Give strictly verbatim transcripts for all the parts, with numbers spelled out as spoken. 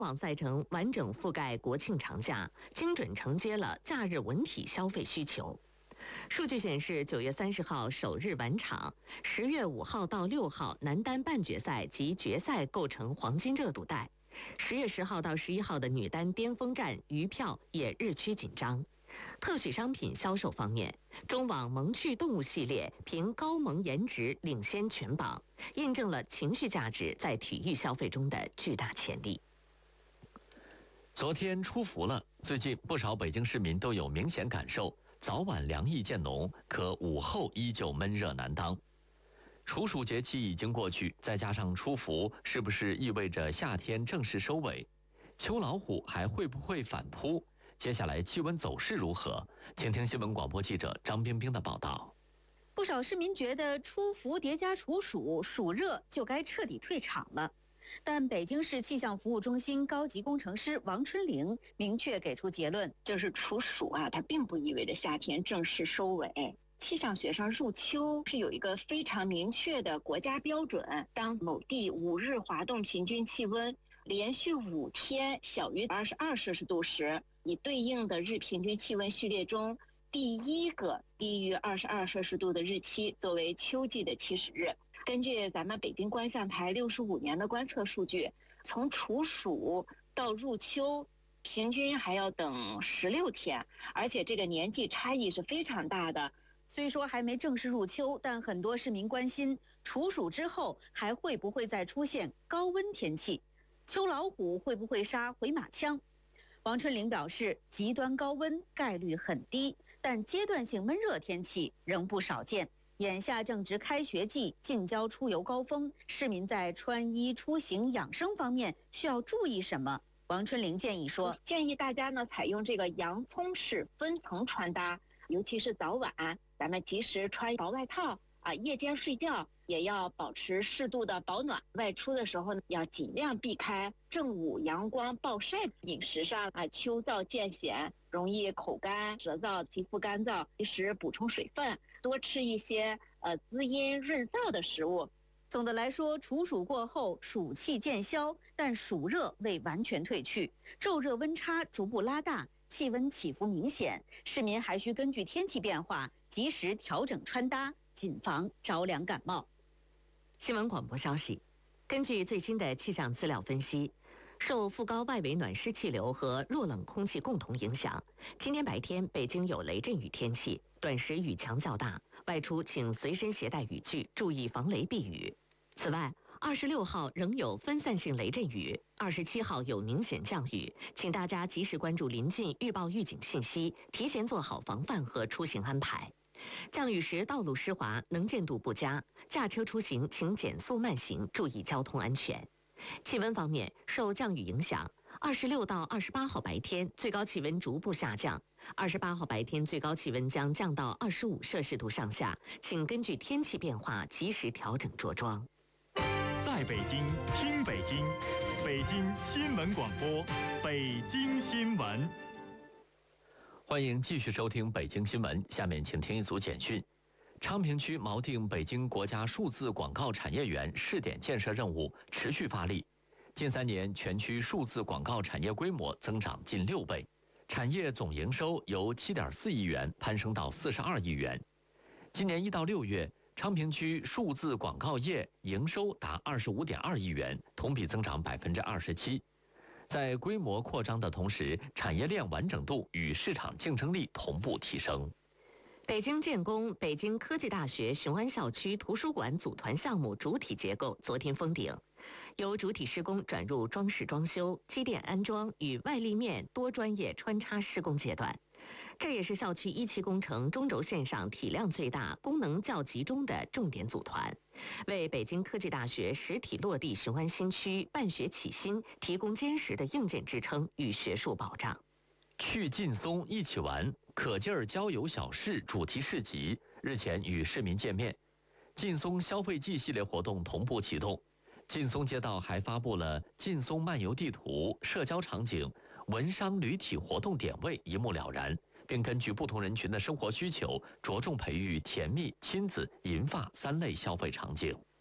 网赛程完整覆盖国庆长假，精准承接了假日文体消费需求。数据显示，九月三十号首日晚场，十月五号到六号男单半决赛及决赛构成黄金热度带。十月十号到十一号的女单巅峰战余票也日趋紧张。特许商品销售方面，中网萌趣动物系列凭高萌颜值领先全榜，印证了情绪价值在体育消费中的巨大潜力。 昨天出伏了，最近不少北京市民都有明显感受，早晚凉意渐浓，可午后依旧闷热难当。处暑节气已经过去，再加上出伏，是不是意味着夏天正式收尾？秋老虎还会不会反扑？接下来气温走势如何？请听新闻广播记者张冰冰的报道。 不少市民觉得出伏叠加处暑，暑热就该彻底退场了。但北京市气象服务中心高级工程师王春玲明确给出结论， 就是处暑啊，它并不意味着夏天正式收尾。气象学上入秋是有一个非常明确的国家标准，当某地五日滑动平均气温连续五天小于二十二摄氏度时，以对应的日平均气温序列中第一个低于二十二摄氏度的日期作为秋季的起始日。根据咱们北京观象台六十五年的观测数据，从处暑到入秋平均还要等十六天，而且这个年纪差异是非常大的。 虽说还没正式入秋，但很多市民关心处暑之后还会不会再出现高温天气，秋老虎会不会杀回马枪？王春玲表示，极端高温概率很低，但阶段性闷热天气仍不少见。眼下正值开学季，近郊出游高峰，市民在穿衣、出行、养生方面需要注意什么？王春玲建议说， 建议大家呢采用这个洋葱式分层穿搭，尤其是早晚，咱们及时穿薄外套啊，夜间睡觉也要保持适度的保暖。外出的时候呢，要尽量避开正午阳光暴晒。饮食上啊，秋燥渐显，容易口干舌燥、皮肤干燥，及时补充水分，多吃一些呃滋阴润燥的食物。 总的来说，处暑过后，暑气渐消，但暑热未完全退去，昼热温差逐步拉大，气温起伏明显，市民还需根据天气变化及时调整穿搭，谨防着凉感冒。 新闻广播消息，根据最新的气象资料分析，受副高外围暖湿气流和弱冷空气共同影响，今天白天北京有雷阵雨天气，短时雨强较大，外出请随身携带雨具，注意防雷避雨。此外，二十六号仍有分散性雷阵雨，二十七号有明显降雨，请大家及时关注临近预报预警信息，提前做好防范和出行安排。降雨时道路湿滑，能见度不佳，驾车出行请减速慢行，注意交通安全。气温方面，受降雨影响，二十六到二十八号白天最高气温逐步下降，二十八号白天最高气温将降到二十五摄氏度上下，请根据天气变化及时调整着装。 在北京听北京，北京新闻广播，北京新闻。 欢迎继续收听北京新闻，下面请听一组简讯。昌平区锚定北京国家数字广告产业园试点建设任务持续发力，近三年全区数字广告产业规模增长近六倍，产业总营收由七点四亿元攀升到四十二亿元。今年一到六月，昌平区数字广告业营收达二十五点二亿元，同比增长百分之二十七。在规模扩张的同时，产业链完整度与市场竞争力同步提升。 北京建工北京科技大学雄安校区图书馆组团项目主体结构昨天封顶，由主体施工转入装饰装修、机电安装与外立面多专业穿插施工阶段。这也是校区一期工程中轴线上体量最大、功能较集中的重点组团，为北京科技大学实体落地雄安新区办学起薪提供坚实的硬件支撑与学术保障。 去劲松一起玩，可劲儿郊游小市主题市集日前与市民见面，劲松消费季系列活动同步启动。劲松街道还发布了劲松漫游地图、社交场景、文商旅体活动点位一目了然，并根据不同人群的生活需求，着重培育甜蜜、亲子、银发三类消费场景。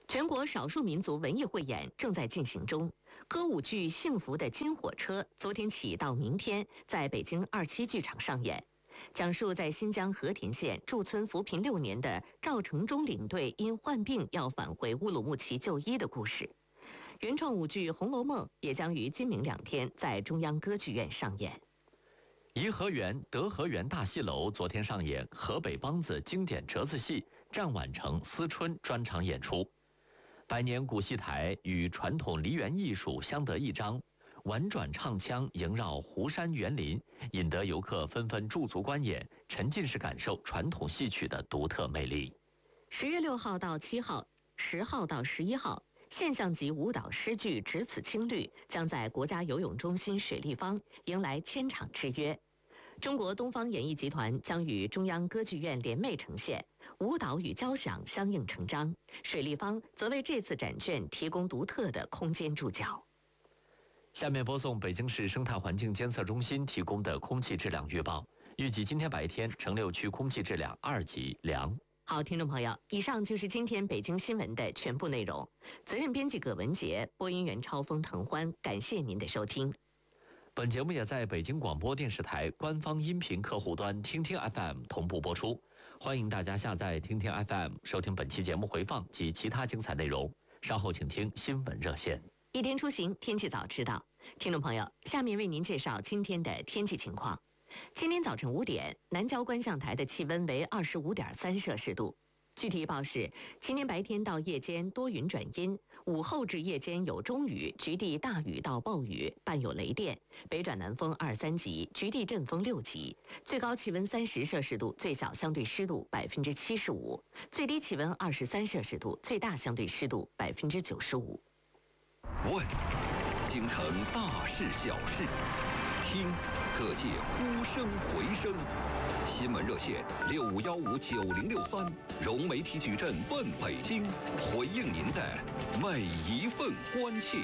全国少数民族文艺汇演正在进行中，歌舞剧《幸福的金火车》昨天起到明天在北京二期剧场上演，讲述在新疆和田县驻村扶贫六年的赵成忠领队因患病要返回乌鲁木齐就医的故事。原创舞剧《红楼梦》也将于今明两天在中央歌剧院上演。 颐和园德和园大戏楼昨天上演河北梆子经典折子戏《战宛城思春》专场演出。百年古戏台与传统梨园艺术相得益彰，婉转唱腔萦绕湖山园林，引得游客纷纷驻足观演，沉浸式感受传统戏曲的独特魅力。 十月六号到七号、十号到十一号，现象级舞蹈诗剧《只此青绿》将在国家游泳中心水立方迎来千场之约。中国东方演艺集团将与中央歌剧院联袂呈现，舞蹈与交响相映成章，水立方则为这次展券提供独特的空间注脚。 下面播送北京市生态环境监测中心提供的空气质量预报，预计今天白天城六区空气质量二级良。 好，听众朋友，以上就是今天北京新闻的全部内容。责任编辑葛文杰，播音员超峰、滕欢，感谢您的收听。 本节目也在北京广播电视台官方音频客户端听听 F M 同步播出，欢迎大家下载听听 F M 收听本期节目回放及其他精彩内容。稍后请听新闻热线。 一天出行，天气早知道。听众朋友，下面为您介绍今天的天气情况。今天早晨五点，南郊观象台的气温为二十五点三摄氏度。具体预报是：今天白天到夜间多云转阴，午后至夜间有中雨，局地大雨到暴雨，伴有雷电，北转南风二三级，局地阵风六级，最高气温三十摄氏度，最小相对湿度百分之七十五，最低气温二十三摄氏度，最大相对湿度百分之九十五。 问，京城大事小事，听，各界呼声回声。新闻热线六五幺五九零六三，融媒体矩阵问北京，回应您的每一份关切。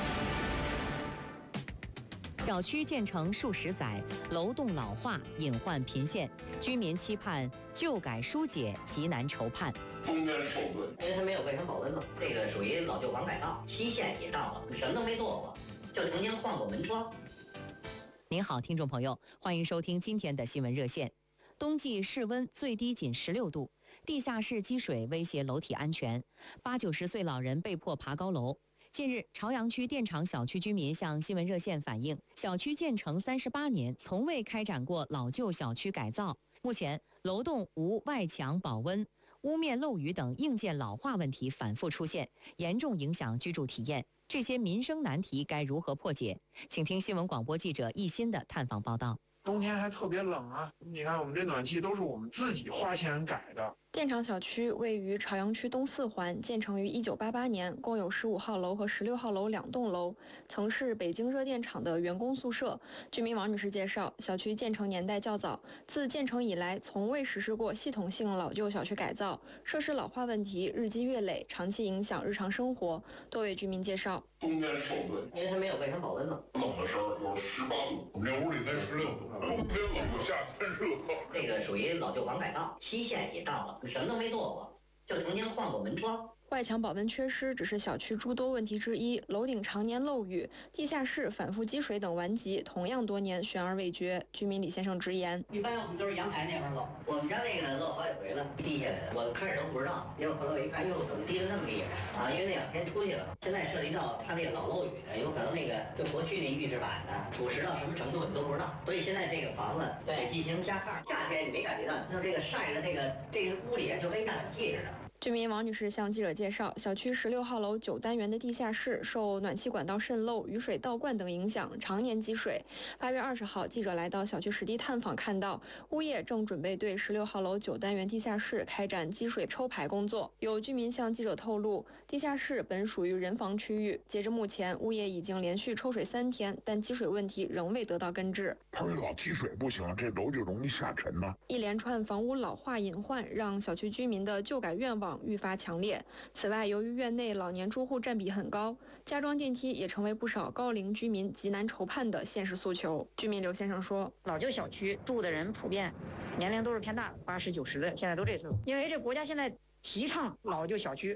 小区建成数十载，楼栋老化隐患频现，居民期盼旧改疏解，急难筹盼。 东边受罪， 因为它没有卫生保温嘛，这个属于老旧房改造，期限也到了，什么都没做过，就曾经换过门窗。 您好，听众朋友，欢迎收听今天的新闻热线。冬季室温最低仅十六度，地下室积水威胁楼体安全，八九十岁老人被迫爬高楼。近日，朝阳区电厂小区居民向新闻热线反映，小区建成三十八年，从未开展过老旧小区改造。目前，楼栋无外墙保温、屋面漏雨等硬件老化问题反复出现，严重影响居住体验。这些民生难题该如何破解？请听新闻广播记者易鑫的探访报道。 冬天还特别冷啊！你看我们这暖气都是我们自己花钱改的。 电厂小区位于朝阳区东四环，建成于一九八八年，共有十五号楼和十六号楼两栋楼，曾是北京热电厂的员工宿舍。居民王女士介绍，小区建成年代较早，自建成以来从未实施过系统性老旧小区改造，设施老化问题日积月累，长期影响日常生活。多位居民介绍， 冬天受罪， 因为它没有卫生保温嘛， 冷的时候有十八度，我们这屋里才十六度，冬天冷，夏天热。 这个属于老旧房改造，期限也到了，什么都没做过，就曾经换过门窗。 外墙保温缺失只是小区诸多问题之一，楼顶常年漏雨，地下室反复积水等顽疾同样多年悬而未决。居民李先生直言， 一般我们都是阳台那边漏，我们家那个漏好几回了，滴下来的，我开始都不知道，结果后来我一看，哟，怎么滴得那么厉害啊？因为那两天出去了，现在涉及到它那个老漏雨的，有可能那个就过去那预制板的腐蚀到什么程度你都不知道，所以现在这个房子得进行加盖。夏天你没感觉到，像这个晒的那个这个屋里就跟大暖气似的。 居民王女士向记者介绍，小区十六号楼九单元的地下室受暖气管道渗漏、雨水倒灌等影响，常年积水。八月二十号，记者来到小区实地探访，看到物业正准备对十六号楼九单元地下室开展积水抽排工作。有居民向记者透露，地下室本属于人防区域，截至目前，物业已经连续抽水三天，但积水问题仍未得到根治。 它老积水不行，这楼就容易下沉呢。 一连串房屋老化隐患，让小区居民的旧改愿望愈发强烈。此外，由于院内老年住户占比很高，加装电梯也成为不少高龄居民急难筹盼的现实诉求。居民刘先生说， 老旧小区住的人普遍年龄都是偏大，八十九十的，现在都这岁数。因为这国家现在提倡老旧小区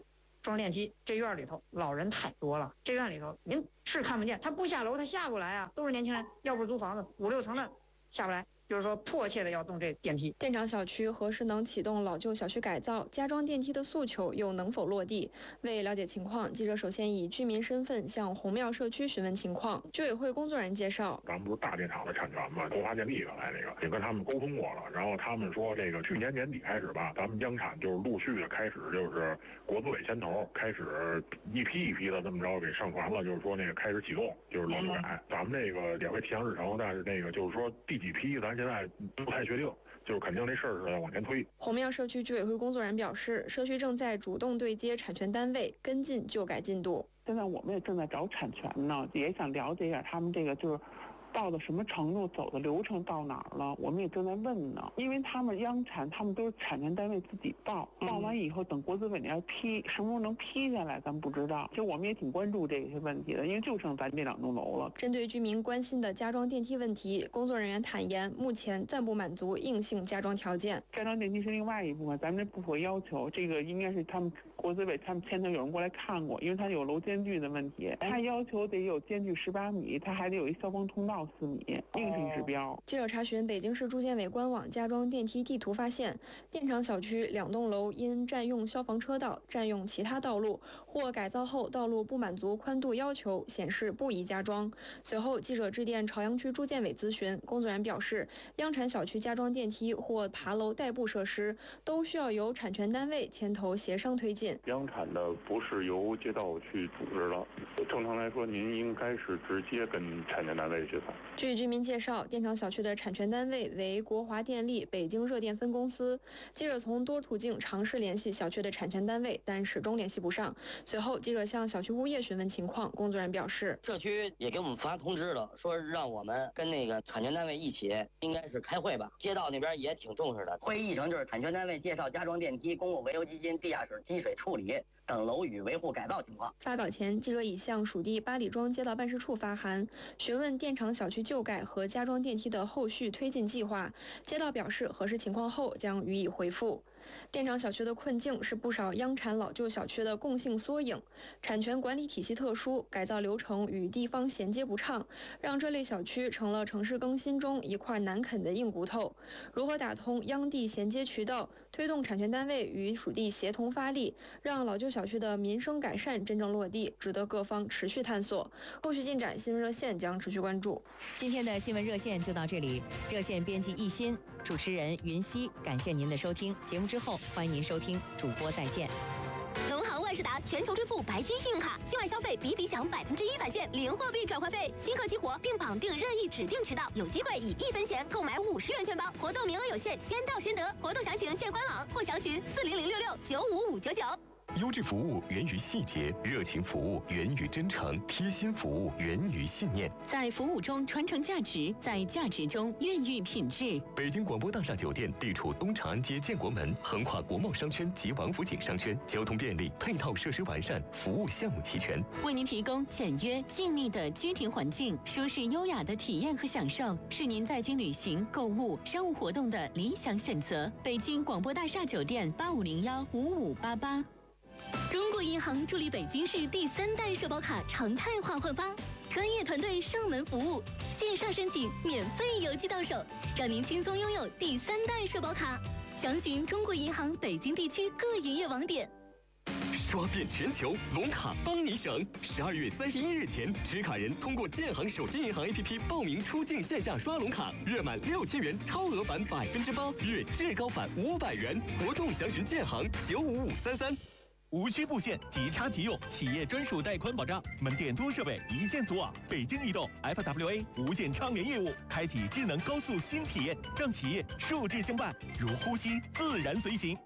装电梯，这院里头老人太多了，这院里头您是看不见，他不下楼他下不来啊，都是年轻人，要不是租房子五六层的下不来。就是说，迫切的要动这电梯。 电厂小区何时能启动老旧小区改造、加装电梯的诉求又能否落地？为了解情况，记者首先以居民身份向红庙社区询问情况。居委会工作人员介绍， 咱们不是大电厂的产权嘛，国华电力的来那个也跟他们沟通过了，然后他们说这个去年年底开始吧，咱们央产就是陆续的开始就是国资委牵头开始一批一批的这么着给上传了，就是说那个开始启动就是老旧改，咱们这个也会提上日程，但是那个就是说第几批咱。现在不太确定，就是肯定这事儿是在往前推。 红庙社区居委会工作人员表示，社区正在主动对接产权单位，跟进旧改进度。 现在我们也正在找产权呢，也想了解一下他们这个就是到了什么程度，走的流程到哪儿了，我们也正在问呢。因为他们央产，他们都是产权单位自己报，报完以后等国资委那批，什么时候能批下来，咱不知道。其实我们也挺关注这些问题的，因为就剩咱这两栋楼了。 针对居民关心的加装电梯问题，工作人员坦言，目前暂不满足硬性加装条件。 加装电梯是另外一部分，咱们这不符合要求，这个应该是他们国资委他们牵头有人过来看过，因为它有楼间距的问题，它要求得有间距十八米，它还得有一消防通道四米，硬性指标。 记者查询北京市住建委官网加装电梯地图发现，电厂小区两栋楼因占用消防车道、占用其他道路或改造后道路不满足宽度要求，显示不宜加装。随后，记者致电朝阳区住建委咨询，工作人员表示，央产小区加装电梯或爬楼代步设施，都需要由产权单位牵头协商推进。 央产的不是由街道去组织的，正常来说，您应该是直接跟产权单位去谈。 据居民介绍，电厂小区的产权单位为国华电力北京热电分公司。记者从多途径尝试联系小区的产权单位，但始终联系不上。随后，记者向小区物业询问情况，工作人员表示， 社区也给我们发通知了，说让我们跟那个产权单位一起，应该是开会吧。街道那边也挺重视的，会议议程就是产权单位介绍加装电梯、公共维修基金、地下室积水处理等楼宇维护改造情况。 发稿前，记者已向属地八里庄街道办事处发函，询问电厂小区旧改和加装电梯的后续推进计划。街道表示，核实情况后将予以回复。电厂小区的困境是不少央产老旧小区的共性缩影，产权管理体系特殊，改造流程与地方衔接不畅，让这类小区成了城市更新中一块难啃的硬骨头。如何打通央地衔接渠道，推动产权单位与属地协同发力，让老旧小区的民生改善真正落地，值得各方持续探索。后续进展，新闻热线将持续关注。 今天的新闻热线就到这里，热线编辑一心，主持人云溪，感谢您的收听。节目之后，欢迎您收听主播在线。 农行万事达全球支付白金信用卡，境外消费比比享百分之一返现，零货币转换费，新客激活，并绑定任意指定渠道，有机会以一分钱购买五十元券包，活动名额有限，先到先得。活动详情见官网或详询四零零六六九五五九九。 优质服务源于细节，热情服务源于真诚，贴心服务源于信念。 在服务中传承价值，在价值中孕育品质。 北京广播大厦酒店地处东长安街建国门，横跨国贸商圈及王府井商圈，交通便利，配套设施完善，服务项目齐全， 为您提供简约静谧的居庭环境，舒适优雅的体验和享受，是您在京旅行、购物、商务活动的理想选择。北京广播大厦酒店八五零幺五五八八。 中国银行助力北京市第三代社保卡常态化换发，专业团队上门服务，线上申请免费邮寄到手，让您轻松拥有第三代社保卡。详询中国银行北京地区各营业网点。 刷遍全球，龙卡帮你省。十二月三十一日前，持卡人通过建行手机银行 A P P 报名出境线下刷龙卡，月满六千元超额返百分之八，月至高返五百元。活动详询建行九五五三三。 无需布线，即插即用，企业专属带宽保障，门店多设备，一键组网。北京移动 F W A 无线畅联业务，开启智能高速新体验，让企业数字相伴，如呼吸，自然随行。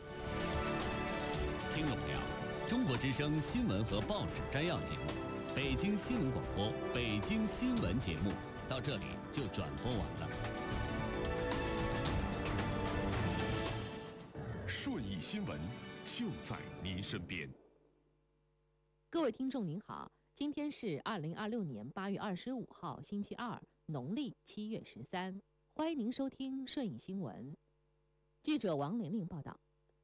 听众朋友，中国之声新闻和报纸摘要节目，北京新闻广播北京新闻节目到这里就转播完了。 顺义新闻就在您身边。 各位听众您好，今天是二零二六年八月二十五号星期二，农历七月十三，欢迎您收听顺义新闻。记者王玲玲报道，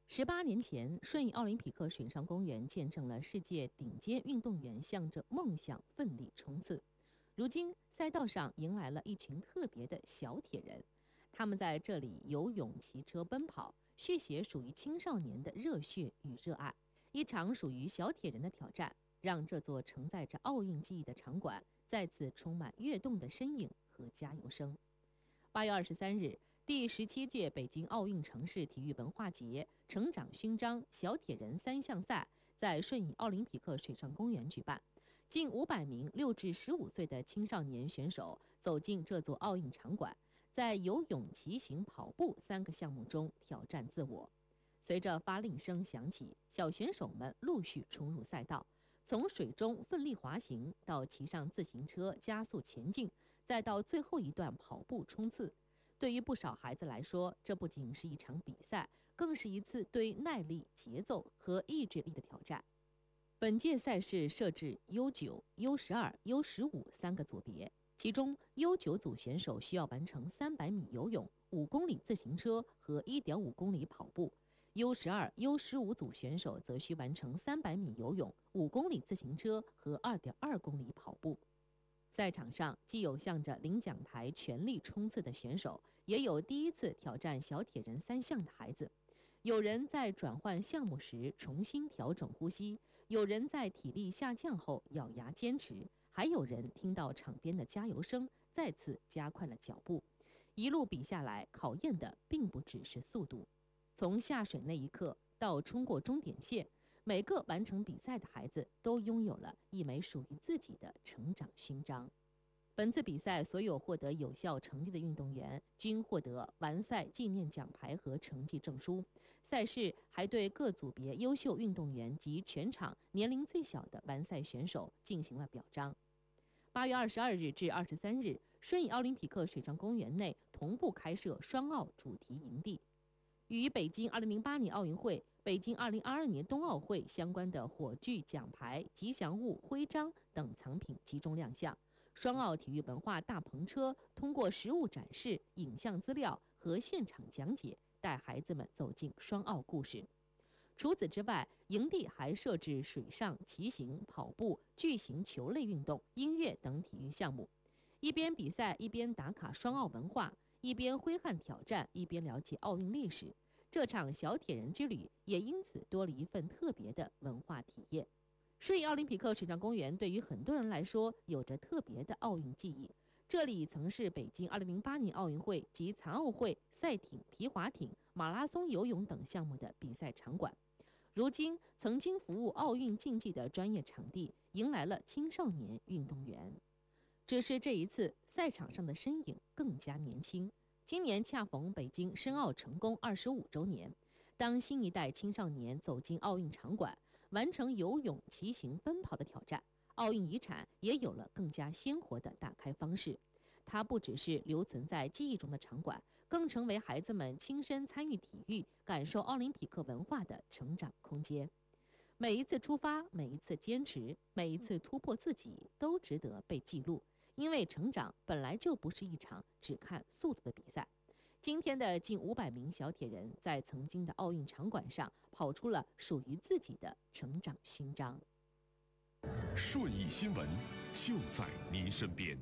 十八年前，顺义奥林匹克水上公园见证了世界顶尖运动员向着梦想奋力冲刺。如今，赛道上迎来了一群特别的小铁人，他们在这里游泳、骑车、奔跑，续写属于青少年的热血与热爱。一场属于小铁人的挑战，让这座承载着奥运记忆的场馆再次充满跃动的身影和加油声。八月二十三日，第十七届北京奥运城市体育文化节成长勋章小铁人三项赛在顺义奥林匹克水上公园举办，近五百名六至十五岁的青少年选手走进这座奥运场馆，在游泳、骑行、跑步三个项目中挑战自我。随着发令声响起，小选手们陆续冲入赛道，从水中奋力滑行到骑上自行车加速前进，再到最后一段跑步冲刺。对于不少孩子来说，这不仅是一场比赛，更是一次对耐力、节奏和意志力的挑战。本届赛事设置 U 九、U 十二、U 十五三个组别，其中 U 九组选手需要完成三百米游泳、五公里自行车和一点五公里跑步。U 十二、U 十五组选手则需完成三百米游泳、五公里自行车和二点二公里跑步。赛场上既有向着领奖台全力冲刺的选手，也有第一次挑战小铁人三项的孩子。有人在转换项目时重新调整呼吸，有人在体力下降后咬牙坚持，还有人听到场边的加油声，再次加快了脚步。一路比下来，考验的并不只是速度。从下水那一刻到冲过终点线，每个完成比赛的孩子都拥有了一枚属于自己的成长勋章。本次比赛所有获得有效成绩的运动员均获得完赛纪念奖牌和成绩证书。赛事还对各组别优秀运动员及全场年龄最小的完赛选手进行了表彰。八月二十二日至二十三日，顺义奥林匹克水上公园内同步开设双奥主题营地。与北京二零零八年奥运会、北京二零二二年冬奥会相关的火炬、奖牌、吉祥物、徽章等藏品集中亮相。双奥体育文化大篷车通过实物展示、影像资料和现场讲解，带孩子们走进双奥故事。除此之外，营地还设置水上、骑行、跑步、巨型球类运动、音乐等体育项目，一边比赛一边打卡双奥文化，一边挥汗挑战，一边了解奥运历史。这场小铁人之旅也因此多了一份特别的文化体验。顺义奥林匹克水上公园对于很多人来说有着特别的奥运记忆，这里曾是北京二零零八年奥运会及残奥会赛艇、皮划艇、马拉松游泳等项目的比赛场馆。如今，曾经服务奥运竞技的专业场地迎来了青少年运动员。只是这一次，赛场上的身影更加年轻。今年恰逢北京申奥成功二十五周年，当新一代青少年走进奥运场馆，完成游泳、骑行、奔跑的挑战，奥运遗产也有了更加鲜活的打开方式。它不只是留存在记忆中的场馆，更成为孩子们亲身参与体育、感受奥林匹克文化的成长空间。每一次出发，每一次坚持，每一次突破自己，都值得被记录。因为成长本来就不是一场只看速度的比赛。今天的近五百名小铁人在曾经的奥运场馆上跑出了属于自己的成长勋章。 顺义新闻就在您身边。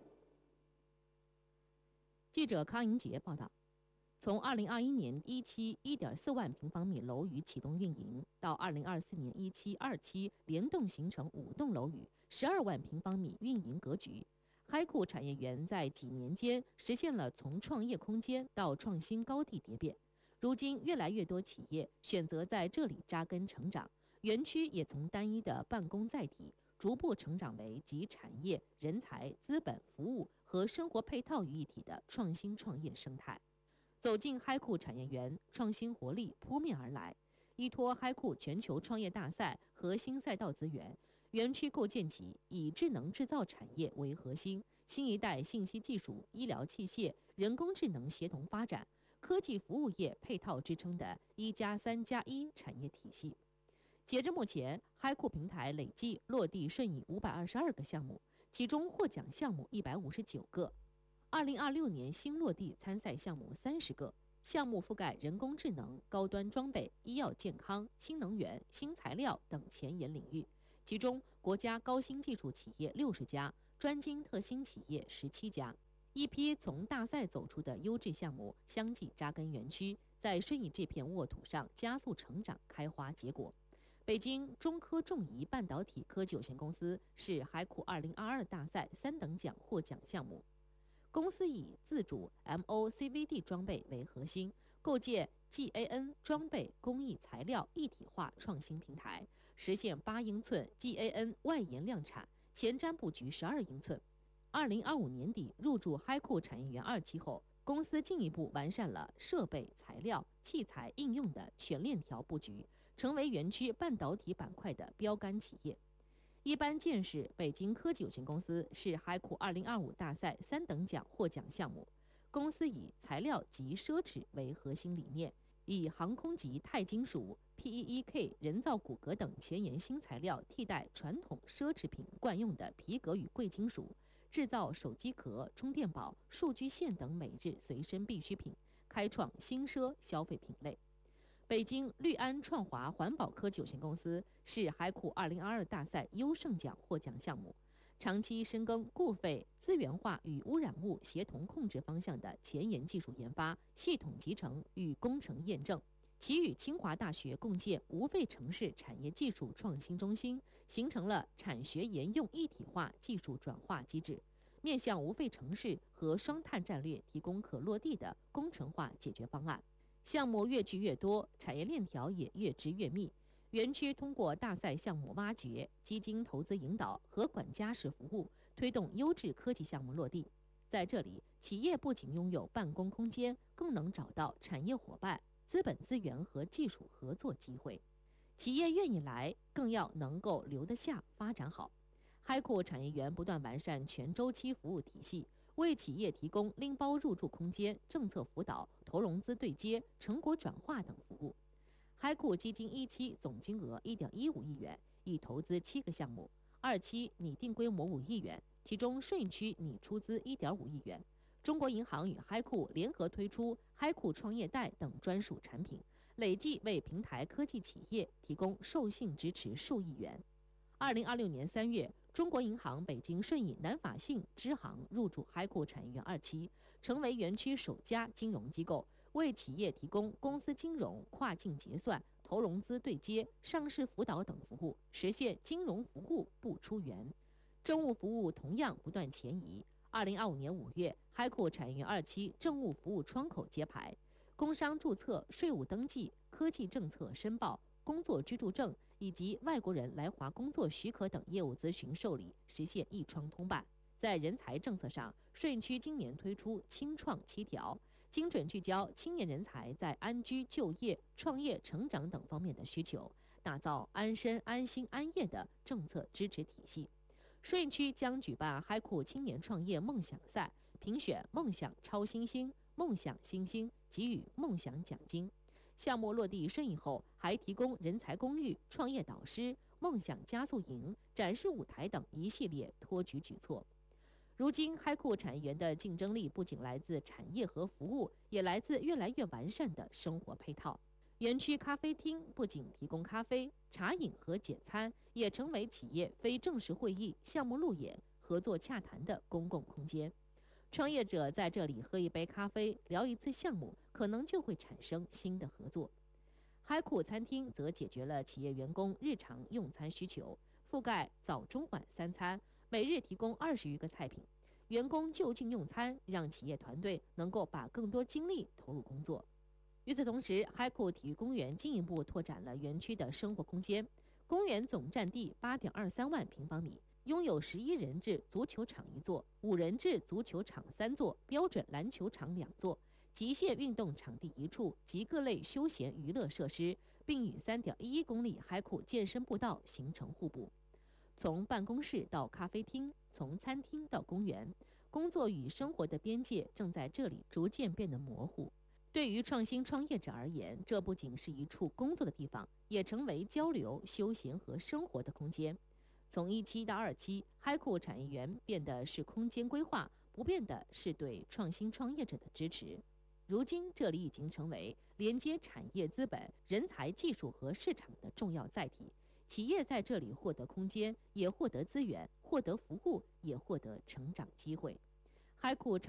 记者康莹杰报道，从二零二一年一期一点四万平方米楼宇启动运营，到二零二四年一期、二期联动形成五栋楼宇，十二万平方米运营格局。嗨酷产业园在几年间实现了从创业空间到创新高地蝶变，如今越来越多企业选择在这里扎根成长，园区也从单一的办公载体逐步成长为集产业、人才、资本、服务和生活配套于一体的创新创业生态。走进嗨酷产业园，创新活力扑面而来。依托嗨酷全球创业大赛和新赛道资源，园区构建起以智能制造产业为核心，新一代信息技术、医疗器械、人工智能协同发展，科技服务业配套支撑的一加三加一产业体系。截至目前，嗨酷平台累计落地顺义五百二十二个项目，其中获奖项目一百五十九个。二零二六年新落地参赛项目三十个， 项目覆盖人工智能、高端装备、医药健康、新能源、新材料等前沿领域。其中，国家高新技术企业六十家，专精特新企业十七家。一批从大赛走出的优质项目相继扎根园区，在顺义这片沃土上加速成长、开花结果。北京中科重仪半导体科技有限公司是海苦二零二二大赛三等奖获奖项目。公司以自主 M O C V D 装备为核心，构建 G A N 装备工艺材料一体化创新平台，实现八英寸 G A N 外延量产，前瞻布局十二英寸。二零二五年底入驻嗨库产业园二期后，公司进一步完善了设备、材料、器材应用的全链条布局，成为园区半导体板块的标杆企业。一般见识北京科技有限公司是嗨库二零二五大赛三等奖获奖项目。公司以材料及奢侈为核心理念，以航空级钛金属、P E E K 人造骨骼等前沿新材料替代传统奢侈品惯用的皮革与贵金属，制造手机壳、充电宝、数据线等每日随身必需品，开创新奢消费品类。北京绿安创华环保科技有限公司是海苦二零二二大赛优胜奖获奖项目，长期深耕固废资源化与污染物协同控制方向的前沿技术研发、系统集成与工程验证。其与清华大学共建无废城市产业技术创新中心，形成了产学研用一体化技术转化机制，面向无废城市和双碳战略提供可落地的工程化解决方案。项目越聚越多，产业链条也越织越密。园区通过大赛项目挖掘、基金投资引导和管家式服务，推动优质科技项目落地。在这里，企业不仅拥有办公空间，更能找到产业伙伴、资本资源和技术合作机会。企业愿意来，更要能够留得下、发展好。嗨库产业园不断完善全周期服务体系，为企业提供拎包入驻空间、政策辅导、投融资对接、成果转化等服务。嗨库基金一期总金额一点一五亿元，已投资七个项目；二期拟定规模五亿元，其中顺义区拟出资一点五亿元。中国银行与嗨库联合推出嗨库创业贷等专属产品，累计为平台科技企业提供授信支持数亿元。二零二六年三月，中国银行北京顺义南法信支行入驻嗨库产业园二期，成为园区首家金融机构，为企业提供公司金融、跨境结算、投融资对接、上市辅导等服务，实现金融服务不出园。政务服务同样不断前移。二零二五年五月，嗨库产业园二期政务服务窗口揭牌，工商注册、税务登记、科技政策申报、工作居住证以及外国人来华工作许可等业务咨询受理实现一窗通办。在人才政策上，顺义区今年推出青创七条，精准聚焦青年人才在安居、就业、创业、成长等方面的需求，打造安身、安心、安业的政策支持体系。顺义区将举办嗨库青年创业梦想赛，评选梦想超新星、梦想新星，给予梦想奖金。项目落地顺义后，还提供人才公寓、创业导师、梦想加速营、展示舞台等一系列托举举措。如今，嗨库产业园的竞争力不仅来自产业和服务，也来自越来越完善的生活配套。园区咖啡厅不仅提供咖啡、茶饮和简餐，也成为企业非正式会议、项目路演、合作洽谈的公共空间。创业者在这里喝一杯咖啡、聊一次项目，可能就会产生新的合作。嗨库餐厅则解决了企业员工日常用餐需求，覆盖早中晚三餐，每日提供二十余个菜品，员工就近用餐，让企业团队能够把更多精力投入工作。与此同时，嗨库体育公园进一步拓展了园区的生活空间。公园总占地八点二三万平方米，拥有十一人制足球场一座、五人制足球场三座、标准篮球场两座、极限运动场地一处及各类休闲娱乐设施，并与三点一一公里嗨库健身步道形成互补。从办公室到咖啡厅，从餐厅到公园，工作与生活的边界正在这里逐渐变得模糊。对于创新创业者而言，这不仅是一处工作的地方，也成为交流、休闲和生活的空间。从一期到二期，嗨库产业园变的是空间规划，不变的是对创新创业者的支持。如如今这里已经成为连接产业、资本、人才、技术和市场的重要载体。企业在这里获得空间，也获得资源，获得服务，也获得成长机会。海库